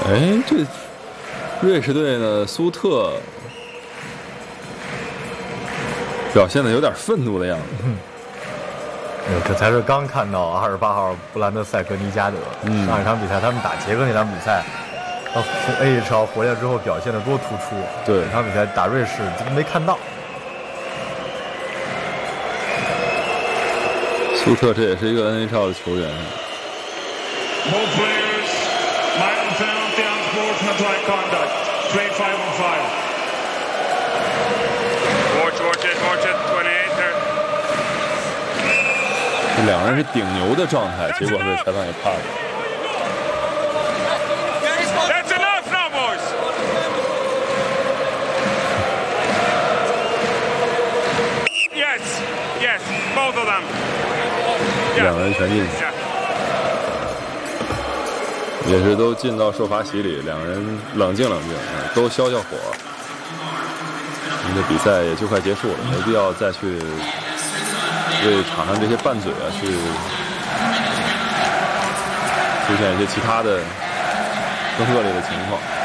哎，这瑞士队呢，苏特表现的有点愤怒的样子。 这才是刚看到28号布兰德塞格尼加德。上一场比赛他们打捷克那场比赛，从 AHL 回来之后表现的多突出。 对， 这场比赛打瑞士没看到。 苏特这也是一个 NHL 的球员。 Both players might penalty unsportsmanlike conduct. Straight 5-on-5. Watch it, 28er. 这两人是顶牛的状态，结果被裁判给判了。 That's enough now, boys. Yes, both of them. 两人全进去，也是都进到受罚席里，两人冷静冷静，都消消火。我们的比赛也就快结束了，没必要再去为场上这些拌嘴去出现一些其他的更恶劣的情况。